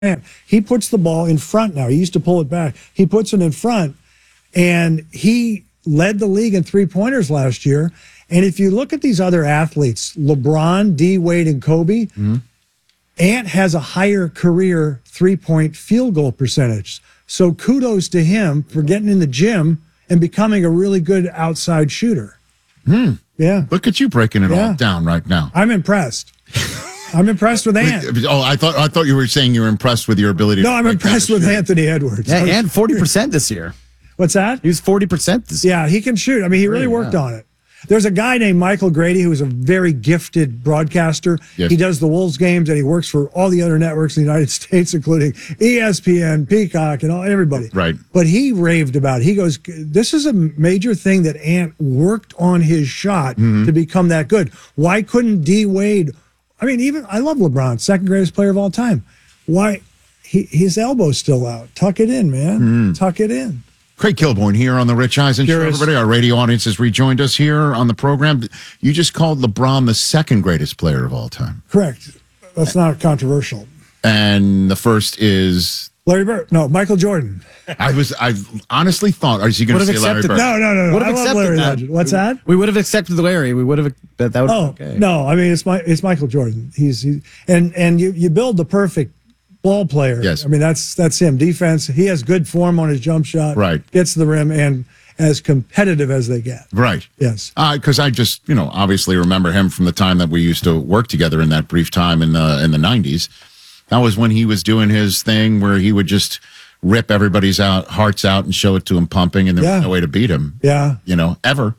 He puts the ball in front now. He used to pull it back. He puts it in front, and he led the league in three-pointers last year. And if you look at these other athletes, LeBron, D. Wade, and Kobe, Ant has a higher career three-point field goal percentage. So kudos to him for getting in the gym and becoming a really good outside shooter. Yeah. Look at you breaking it all down right now. I'm impressed. I'm impressed with Ant. Oh, I thought you were saying you were impressed with your ability. No, I'm impressed with Anthony Edwards. Yeah, and 40% this year. What's that? He was 40% this year. Yeah, he can shoot. I mean, he really worked on it. There's a guy named Michael Grady who's a very gifted broadcaster. Yes. He does the Wolves games, and he works for all the other networks in the United States, including ESPN, Peacock, and everybody. Right. But he raved about it. He goes, this is a major thing that Ant worked on his shot to become that good. Why couldn't D. Wade? I mean, I love LeBron, second greatest player of all time. Why? His elbow's still out. Tuck it in, man. Tuck it in. Craig Kilborn here on the Rich Eisen Show. Everybody, our radio audience has rejoined us here on the program. You just called LeBron the second greatest player of all time. Correct. That's not controversial. And the first is Larry Bird. No, Michael Jordan. I honestly thought, is he going to say Larry Bird? No. Would I have love accepted Larry that. Legend. What's that? We would have accepted Larry. We would have. That would have been okay. No. I mean, it's Michael Jordan. He's you build the perfect ball player. Yes. I mean, that's him. Defense. He has good form on his jump shot. Right. Gets to the rim and as competitive as they get. Right. Yes. Because I just, obviously remember him from the time that we used to work together in that brief time in the 90s. That was when he was doing his thing where he would just rip everybody's hearts out and show it to him pumping, and there was no way to beat him. Yeah. Ever.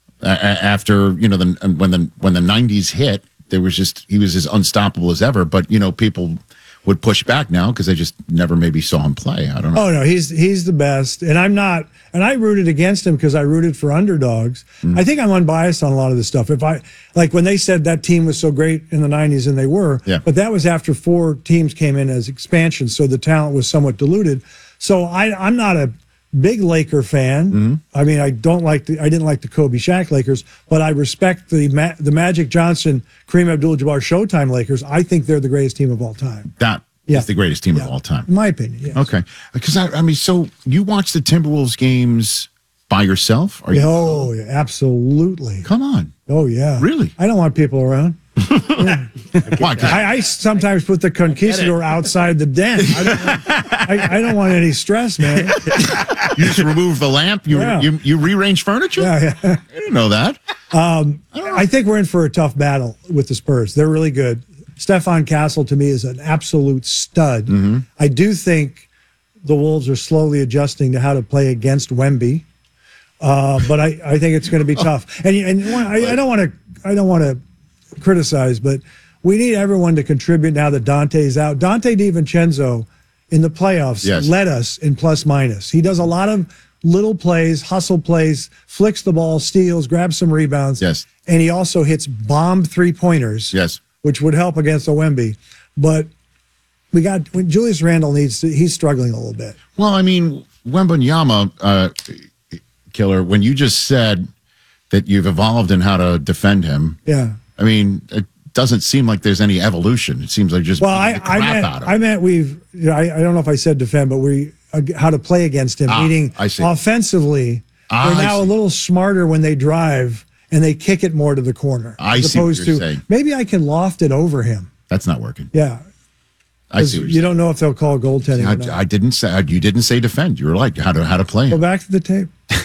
After, when the 90s hit, he was as unstoppable as ever. But, people would push back now because they just never maybe saw him play. I don't know. Oh no, he's the best, and I'm not. And I rooted against him because I rooted for underdogs. I think I'm unbiased on a lot of this stuff. If I like when they said that team was so great in the '90s, and they were, but that was after 4 teams came in as expansion, so the talent was somewhat diluted. So I'm not a big Laker fan. I mean, I didn't like the Kobe Shaq Lakers, but I respect the Magic Johnson, Kareem Abdul-Jabbar Showtime Lakers. I think they're the greatest team of all time. That is the greatest team of all time. In my opinion, yes. Okay. Because, so you watch the Timberwolves games by yourself? Oh, yeah, absolutely. Come on. Oh, yeah. Really? I don't want people around. Why? I sometimes put the Conquistador outside the den. I don't want any stress, man. You just remove the lamp? You rearrange furniture? Yeah. I didn't know that. I think we're in for a tough battle with the Spurs. They're really good. Stephon Castle, to me, is an absolute stud. I do think the Wolves are slowly adjusting to how to play against Wemby. But I think it's going to be tough. And I don't want to criticize, but we need everyone to contribute now that Dante's out. Dante DiVincenzo in the playoffs led us in plus minus. He does a lot of little plays, hustle plays, flicks the ball, steals, grabs some rebounds. Yes. And he also hits bomb three-pointers. Yes. Which would help against a Wemby. But when Julius Randle he's struggling a little bit. Well, I mean, Wembanyama, Killer, when you just said that you've evolved in how to defend him. Yeah. I mean, it doesn't seem like there's any evolution. It seems like just I meant I don't know if I said defend, but how to play against him. Meaning offensively, they're now a little smarter when they drive and they kick it more to the corner. As opposed to saying. Maybe I can loft it over him. That's not working. Yeah. I see what you're saying. Don't know if they'll call goaltending. I didn't say you didn't say defend. You were like how to play him. Go back to the tape.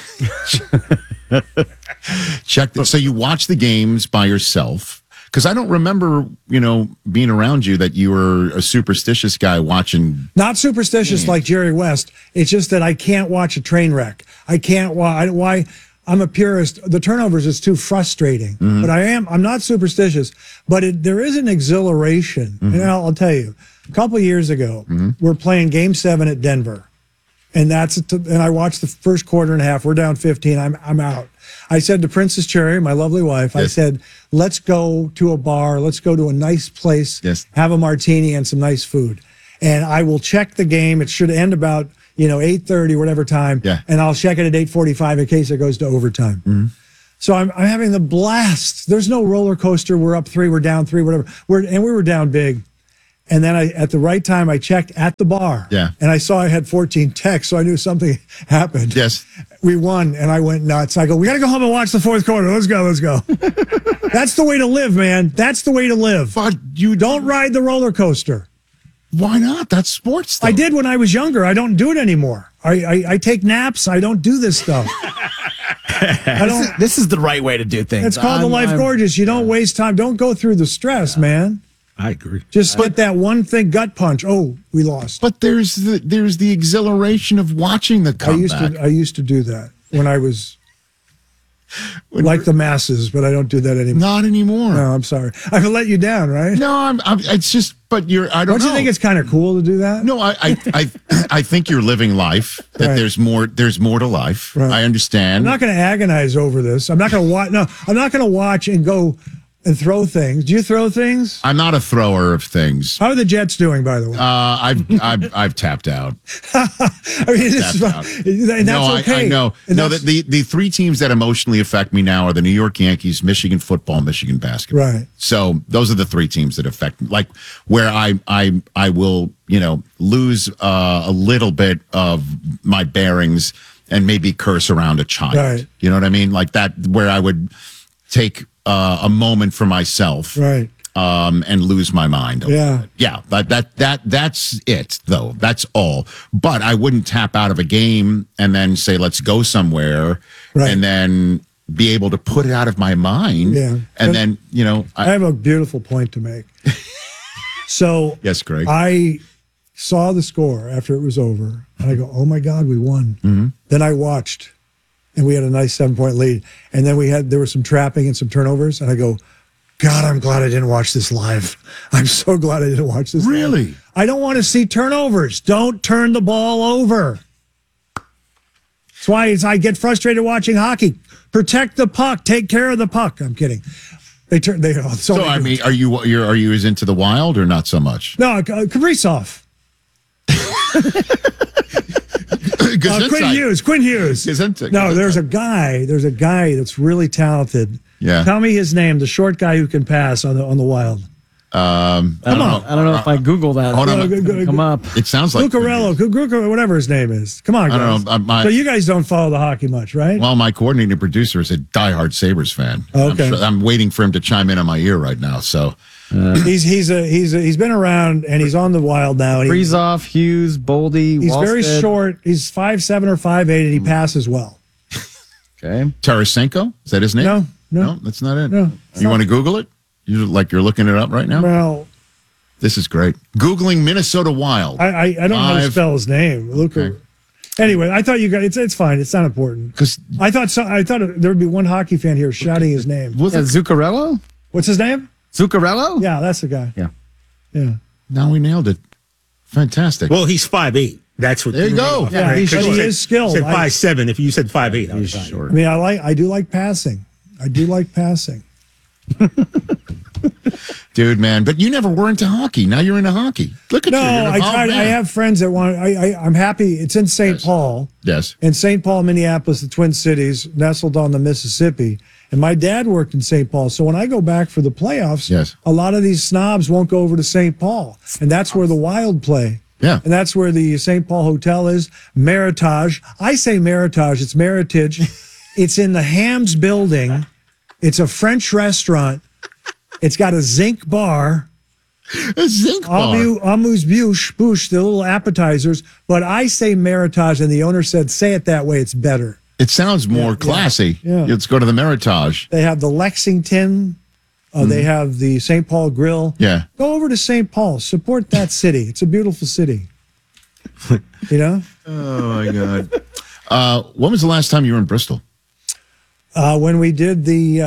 Check this. So you watch the games by yourself? Because I don't remember, being around you that you were a superstitious guy watching. Not superstitious like Jerry West. It's just that I can't watch a train wreck. I can't why I'm a purist. The turnovers is too frustrating. But I'm not superstitious. But there is an exhilaration. And I'll tell you, a couple of years ago, we're playing Game 7 at Denver. And I watched the first quarter and a half. We're down 15. I'm out. I said to Princess Cherry, my lovely wife, I said, let's go to a bar. Let's go to a nice place, have a martini and some nice food. And I will check the game. It should end about, 8:30, whatever time. Yeah. And I'll check it at 8:45 in case it goes to overtime. So I'm having the blast. There's no roller coaster. We're up 3, we're down 3, whatever. We were down big. And then at the right time, I checked at the bar. Yeah. And I saw I had 14 texts, so I knew something happened. Yes. We won, and I went nuts. I go, we got to go home and watch the fourth quarter. Let's go. That's the way to live, man. That's the way to live. But you Don't ride the roller coaster. Why not? That's sports, though. I did when I was younger. I don't do it anymore. I take naps. I don't do this stuff. I don't. This is the right way to do things. It's called the Life Gorgeous. You don't waste time. Don't go through the stress, man. I agree. Just get that one thing, gut punch. Oh, we lost. But there's the exhilaration of watching the comeback. I used to do that when I was like the masses, but I don't do that anymore. Not anymore. No, I'm sorry. I've let you down, right? No, I'm it's just. But I don't know. Don't you think it's kind of cool to do that? No, I think you're living life. That Right. there's more to life. Right. I understand. I'm not going to agonize over this. I'm not going to watch. No, I'm not going to watch and go and throw things. Do you throw things? I'm not a thrower of things. How are the Jets doing, by the way? I've tapped out. I mean, it's, Tapped out. and that's okay. I know. And No, that's- the three teams that emotionally affect me now are the New York Yankees, Michigan football, Michigan basketball. Right. So those are the three teams that affect me. Like where I will lose a little bit of my bearings and maybe curse around a child. Right. You know what I mean? Like that, where I would take a moment for myself. Right. And lose my mind. Yeah. Yeah. That's it though. That's all. But I wouldn't tap out of a game and then say, let's go somewhere. Right. And then be able to put it out of my mind. Yeah. And then, I have a beautiful point to make. So yes, Greg. I saw the score after it was over, and I go, "Oh my God, we won!" Mm-hmm. Then I watched, and we had a nice 7-point lead. And then there was some trapping and some turnovers, and I go, "God, I'm glad I didn't watch this live. I'm so glad I didn't watch this. Really? Live. I don't want to see turnovers. Don't turn the ball over." That's why I get frustrated watching hockey. Protect the puck. Take care of the puck. I'm kidding. So I mean, are you as into the Wild or not so much? No, Kaprizov. Quinn Hughes. No, there's a guy that's really talented. Yeah. Tell me his name, the short guy who can pass on the Wild. I don't know if I Google that. Come up. It sounds like Lucarello, whatever his name is. Come on, guys. I don't know. So you guys don't follow the hocky much, right? Well, my coordinating producer is a diehard Sabres fan. Okay. I'm waiting for him to chime in on my ear right now. So he's been around and he's on the Wild now. And Kaprizov, Hughes, Boldy. he's Wallstead. very short. He's 5'7" or 5'8", and he passes well. Okay. Tarasenko, is that his name? No, that's not it. No, You want to Google it? You're looking it up right now? Well, This is great. Googling Minnesota Wild. I don't know how to spell his name. Okay. Anyway, I thought you guys. It's fine. It's not important. Because I thought there would be one hockey fan here shouting his name. Zuccarello? What's his name? Zuccarello? Yeah, that's the guy. Yeah. now we nailed it. Fantastic. Well, he's 5'8". That's what. There you go. Yeah, Right? he 'Cause you is skilled. Said 5'7". If you said 5'8", I was Short. I mean, I do like passing. I do like passing. Dude, man. But you never were into hockey. Now you're into hockey. Look at you. No, You're an I evolved tried. man. I have friends that want. I'm happy. It's in St. Paul. Yes. In St. Paul, Minneapolis, the Twin Cities, nestled on the Mississippi. And my dad worked in St. Paul. So when I go back for the playoffs, Yes. a lot of these snobs won't go over to St. Paul. And that's where the Wild play. Yeah. And that's where the St. Paul Hotel is. Meritage. I say Meritage. It's Meritage. It's in the Hams building. It's a French restaurant. It's got a zinc bar. A zinc bar. Amuse-bouche, the little appetizers. But I say Meritage, and the owner said, say it that way. It's better. It sounds more classy. Yeah. Let's go to the Meritage. They have the Lexington. They have the St. Paul Grill. Yeah. Go over to St. Paul. Support that city. It's a beautiful city. You know? Oh, my God. When was the last time you were in Bristol? When we did the,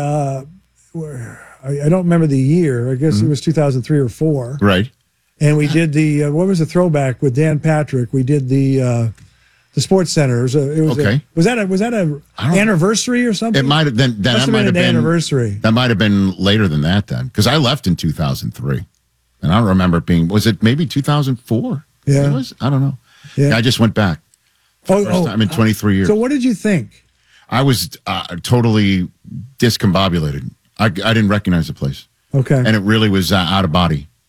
I don't remember the year. I guess it was 2003 or 4. Right. And we did the, what was the throwback with Dan Patrick? We did the Sports Center. It was Okay. was that a anniversary or something? It might have been. Must have been an anniversary. That might have been later than that then, because I left in 2003, and I don't remember it being. Was it maybe 2004? Yeah. It was. I don't know. Yeah. I just went back. First time in 23 years. So what did you think? I was totally discombobulated. I didn't recognize the place, Okay. and it really was out of body.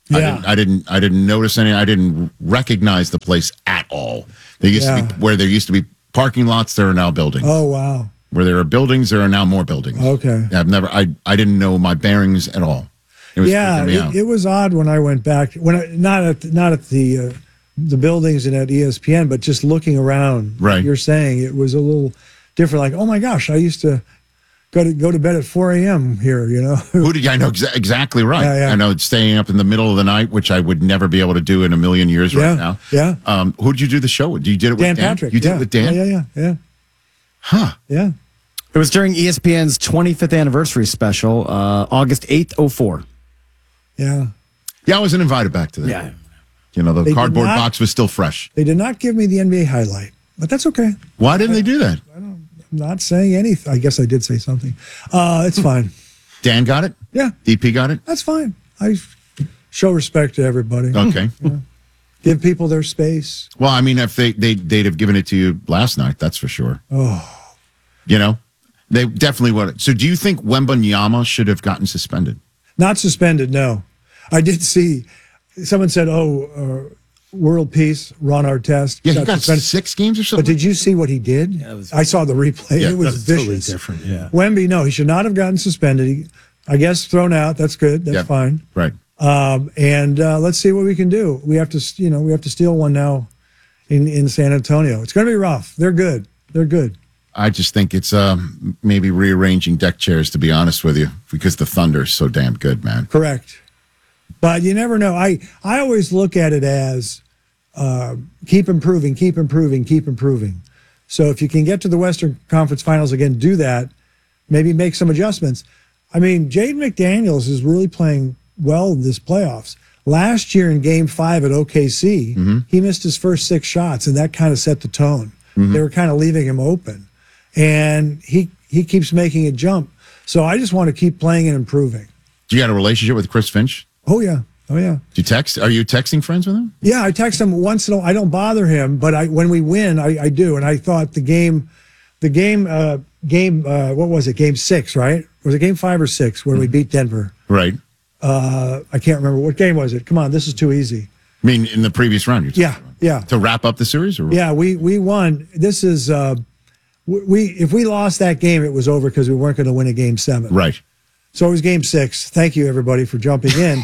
Yeah. I didn't notice any. I didn't recognize the place at all. There used to be where there used to be parking lots. There are now buildings. Oh, wow. Where there are buildings, there are now more buildings. Okay. I didn't know my bearings at all. It was freaking me out. It was odd when I went back, not at the buildings and at ESPN, but just looking around. Right. You're saying it was a little different. Like, oh my gosh, I used to go to bed at 4 a.m. here. I know exactly right. Yeah. I know staying up in the middle of the night, which I would never be able to do in a million years right now. Yeah. Who did you do the show with? You did it with Dan Patrick. You did it with Dan? Yeah. Huh. Yeah. It was during ESPN's 25th anniversary special, August 8th, 04. Yeah. Yeah, I wasn't invited back to that. Yeah. The They cardboard did not- box was still fresh. They did not give me the NBA highlight, but that's okay. Why didn't they do that? I'm not saying anything. I guess I did say something. It's fine. Dan got it? Yeah. DP got it? That's fine. I show respect to everybody. Okay. Give people their space. Well, I mean, if they'd have given it to you last night, that's for sure. Oh. They definitely would. So do you think Wembanyama should have gotten suspended? Not suspended, no. I did see someone said, world peace, Ron Artest. Yeah, he got suspended. 6 games or something. But did you see what he did? Yeah, I saw the replay. Yeah, it was vicious. Totally different. Yeah. Wemby, no, he should not have gotten suspended. I guess thrown out. That's good. That's fine. Right. And let's see what we can do. We have to steal one now in San Antonio. It's going to be rough. They're good. They're good. I just think it's maybe rearranging deck chairs, to be honest with you, because the Thunder's so damn good, man. Correct. But you never know. I always look at it as keep improving. So if you can get to the Western Conference Finals again, do that. Maybe make some adjustments. I mean, Jaden McDaniels is really playing well in this playoffs. Last year in Game 5 at OKC, he missed his first 6 shots, and that kind of set the tone. They were kind of leaving him open. And he keeps making a jump. So I just want to keep playing and improving. Do you got a relationship with Chris Finch? Oh, yeah. Do you text? Are you texting friends with him? Yeah, I text him once in a while. I don't bother him, but when we win, I do. And I thought the game, what was it? Game 6, right? Was it Game 5 or 6 when we beat Denver? Right. I can't remember. What game was it? Come on, this is too easy. I mean, in the previous round, you're talking about. Yeah. To wrap up the series? Or? Yeah, we won. This is, if we lost that game, it was over because we weren't going to win a Game 7. Right. So it was Game 6. Thank you, everybody, for jumping in.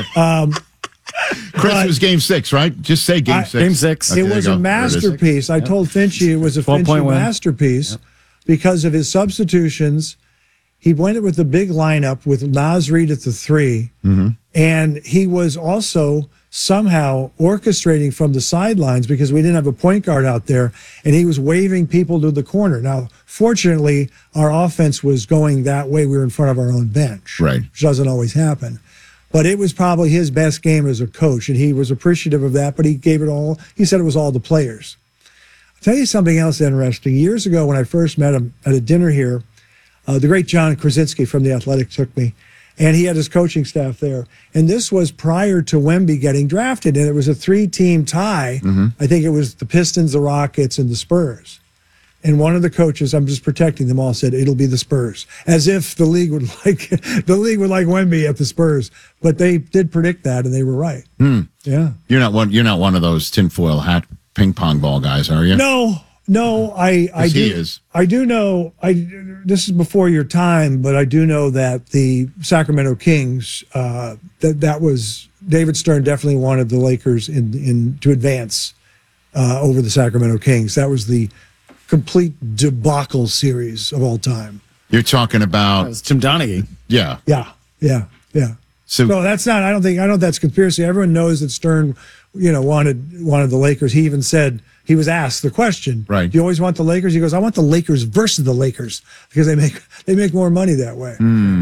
Chris, it was Game 6, right? Just say Game 6. Game 6. Okay, It there was you go. a masterpiece. I told Finchy it was a 12-point Finchy win. masterpiece because of his substitutions. He went with the big lineup with Naz Reid at the 3, and he was also somehow orchestrating from the sidelines because we didn't have a point guard out there, and he was waving people to the corner. Now, fortunately, our offense was going that way. We were in front of our own bench, Right. which doesn't always happen. But it was probably his best game as a coach, and he was appreciative of that, but he gave it all. He said it was all the players. I'll tell you something else interesting. Years ago, when I first met him at a dinner here, the great John Krasinski from The Athletic took me, and he had his coaching staff there. And this was prior to Wemby getting drafted, and it was a 3-team tie. I think it was the Pistons, the Rockets, and the Spurs. And one of the coaches, I'm just protecting them all, said it'll be the Spurs, as if the league would like Wemby at the Spurs. But they did predict that, and they were right. Yeah. You're not one of those tinfoil hat ping pong ball guys, are you? No, I do. He is. I do know. This is before your time, but I do know that the Sacramento Kings. That was David Stern definitely wanted the Lakers to advance over the Sacramento Kings. That was the complete debacle series of all time. You're talking That about was Tim Donaghy. yeah. Yeah. So No, that's not. I don't know that's conspiracy. Everyone knows that Stern, wanted the Lakers. He even said he was asked the question. Right. Do you always want the Lakers? He goes, I want the Lakers versus the Lakers because they make more money that way.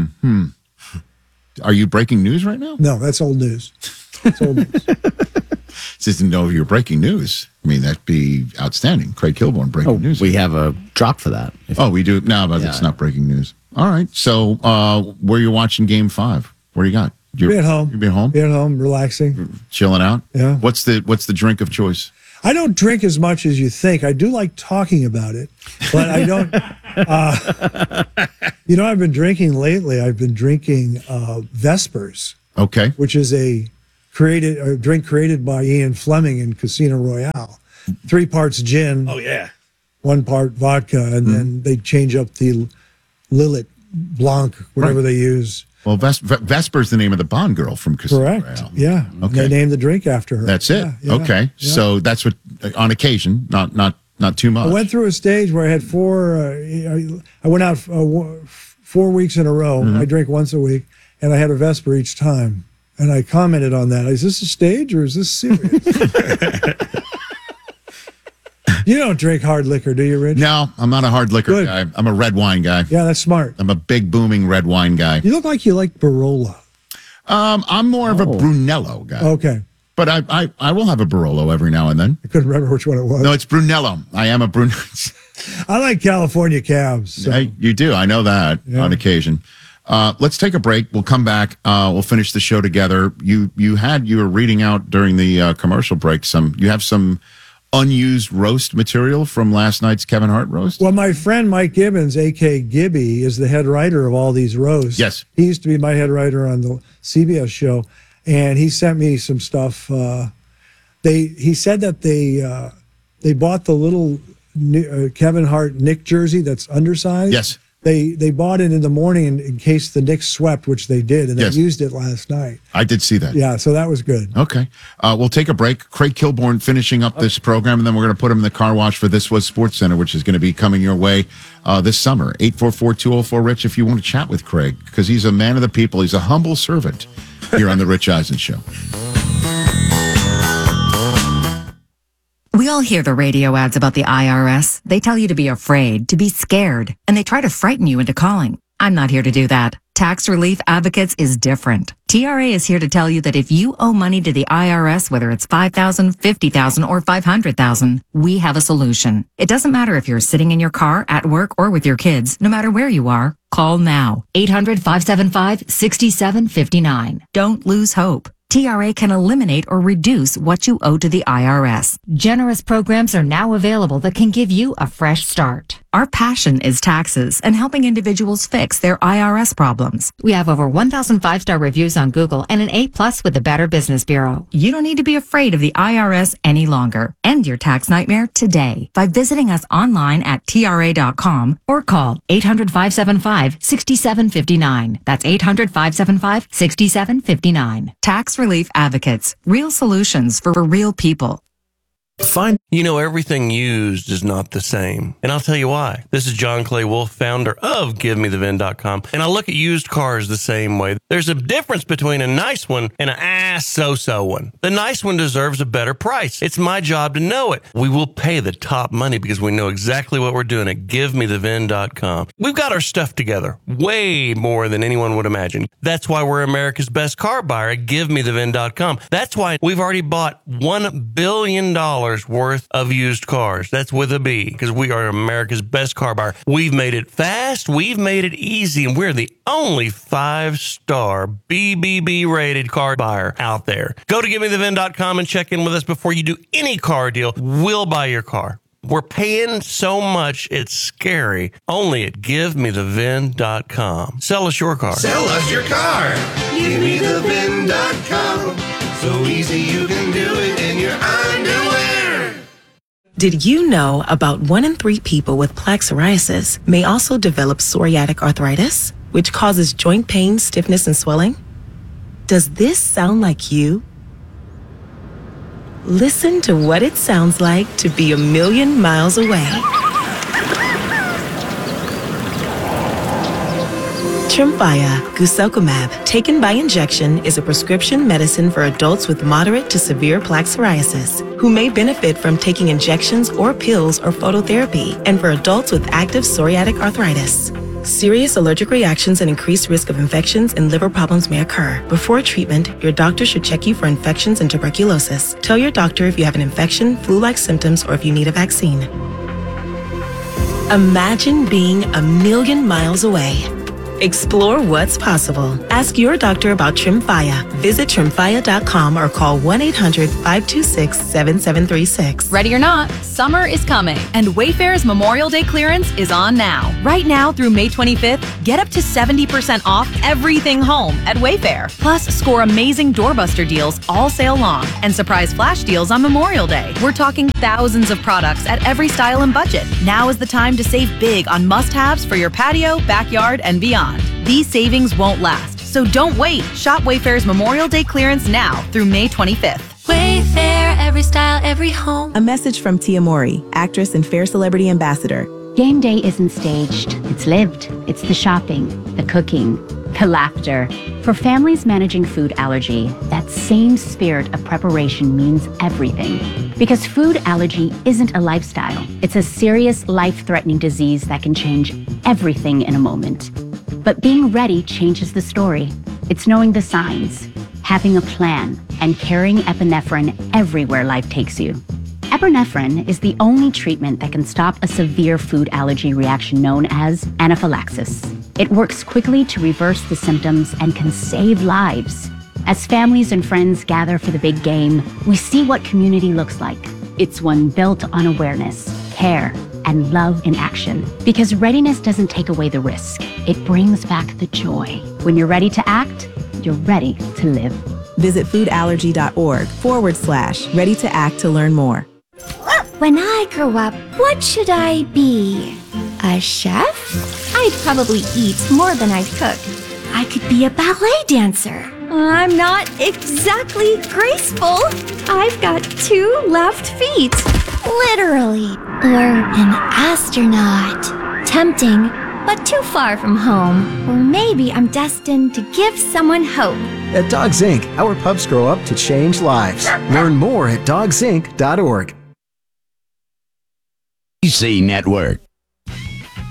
are you breaking news right now? No, that's old news. It's old news. Just didn't know if you were breaking news. I mean, that'd be outstanding. Craig Kilborn breaking news. We have a drop for that. Oh, we do now, but it's not breaking news. All right. So, where you watching Game 5? Where you got? Be at home. You be at home? Be at home, relaxing. Chilling out? Yeah. What's the drink of choice? I don't drink as much as you think. I do like talking about it, but I don't. I've been drinking lately. I've been drinking Vespers, Okay. which is a drink created by Ian Fleming in Casino Royale. 3 parts gin. Oh, yeah. 1 part vodka, and then they change up the Lillet Blanc, whatever they use. Well, Vesper's the name of the Bond girl from Casino Correct. Royale. Yeah. Okay. They named the drink after her. That's it. Yeah, Okay. yeah. So that's what, on occasion, not too much. I went through a stage where I had 4. I went out 4 weeks in a row. I drink once a week, and I had a Vesper each time. And I commented on that. Is this a stage or is this serious? You don't drink hard liquor, do you, Rich? No, I'm not a hard liquor Good. guy. I'm a red wine guy. Yeah, that's smart. I'm a big booming red wine guy. You look like you like Barolo. I'm more of a Brunello guy. Okay. But I will have a Barolo every now and then. I couldn't remember which one it was. No, it's Brunello. I am a Brunello. I like California cabs. So. You do. I know that on occasion. Let's take a break. We'll come back. We'll finish the show together. You were reading out during the commercial break. You have some unused roast material from last night's Kevin Hart roast. Well, my friend Mike Gibbons, a.k.a. Gibby, is the head writer of all these roasts. Yes. He used to be my head writer on the CBS show, and he sent me some stuff. He said that they bought the little Kevin Hart Knick jersey that's undersized. Yes. They bought it in the morning in case the Knicks swept, which they did, and Yes. they used it last night. I did see that. Yeah, so that was good. Okay. We'll take a break. Craig Kilborn finishing up this program, and then we're going to put him in the car wash for This Was Sports Center, which is going to be coming your way this summer. 844-204-RICH if you want to chat with Craig, because he's a man of the people. He's a humble servant here on The Rich Eisen Show. We all hear the radio ads about the IRS. They tell you to be afraid, to be scared, and they try to frighten you into calling. I'm not here to do that. Tax Relief Advocates is different. TRA is here to tell you that if you owe money to the IRS, whether it's $5,000, $50,000, or $500,000, we have a solution. It doesn't matter if you're sitting in your car, at work, or with your kids. No matter where you are, call now. 800-575-6759. Don't lose hope. TRA can eliminate or reduce what you owe to the IRS. Generous programs are now available that can give you a fresh start. Our passion is taxes and helping individuals fix their IRS problems. We have over 1,000 5-star reviews on Google and an A+ with the Better Business Bureau. You don't need to be afraid of the IRS any longer. End your tax nightmare today by visiting us online at TRA.com or call 800-575-6759. That's 800-575-6759. Tax Relief Advocates. Real solutions for real people. Fine. You know, everything used is not the same. And I'll tell you why. This is John Clay Wolf, founder of GiveMeTheVin.com. And I look at used cars the same way. There's a difference between a nice one and an so-so one. The nice one deserves a better price. It's my job to know it. We will pay the top money because we know exactly what we're doing at GiveMeTheVin.com. We've got our stuff together way more than anyone would imagine. That's why we're America's best car buyer at GiveMeTheVin.com. That's why we've already bought $1 billion worth of used cars. That's with a B, because we are America's best car buyer. We've made it fast, we've made it easy, and we're the only 5-star BBB rated car buyer out there. Go to GiveMeTheVin.com and check in with us before you do any car deal. We'll buy your car. We're paying so much, it's scary. Only at GiveMeTheVin.com. Sell us your car. Sell us your car. GiveMeTheVin.com. So easy you can do it in your underwear. Did you know about 1 in 3 people with plaque psoriasis may also develop psoriatic arthritis, which causes joint pain, stiffness, and swelling? Does this sound like you? Listen to what it sounds like to be a million miles away. Tremfya guselkumab, taken by injection, is a prescription medicine for adults with moderate to severe plaque psoriasis who may benefit from taking injections or pills or phototherapy, and for adults with active psoriatic arthritis. Serious allergic reactions and increased risk of infections and liver problems may occur. Before treatment, your doctor should check you for infections and tuberculosis. Tell your doctor if you have an infection, flu-like symptoms, or if you need a vaccine. Imagine being a million miles away Explore what's possible. Ask your doctor about Tremfya. Visit tremfya.com or call 1-800-526-7736. Ready or not, summer is coming, and Wayfair's Memorial Day clearance is on now. Right now through May 25th, get up to 70% off everything home at Wayfair. Plus, score amazing doorbuster deals all sale long and surprise flash deals on Memorial Day. We're talking thousands of products at every style and budget. Now is the time to save big on must-haves for your patio, backyard, and beyond. These savings won't last, so don't wait. Shop Wayfair's Memorial Day clearance now through May 25th. Wayfair, every style, every home. A message from Tia Mori, actress and Fair Celebrity Ambassador. Game day isn't staged, it's lived. It's the shopping, the cooking, the laughter. For families managing food allergy, that same spirit of preparation means everything. Because food allergy isn't a lifestyle. It's a serious, life-threatening disease that can change everything in a moment. But being ready changes the story. It's knowing the signs, having a plan, and carrying epinephrine everywhere life takes you. Epinephrine is the only treatment that can stop a severe food allergy reaction known as anaphylaxis. It works quickly to reverse the symptoms and can save lives. As families and friends gather for the big game, we see what community looks like. It's one built on awareness, care, and love in action. Because readiness doesn't take away the risk. It brings back the joy. When you're ready to act, you're ready to live. Visit foodallergy.org/ready to act to learn more. When I grow up, what should I be? A chef? I'd probably eat more than I'd cook. I could be a ballet dancer. I'm not exactly graceful. I've got 2 left feet. Literally. Or an astronaut. Tempting, but too far from home. Or maybe I'm destined to give someone hope. At Dogs Inc., our pups grow up to change lives. Learn more at dogsinc.org. EC Network.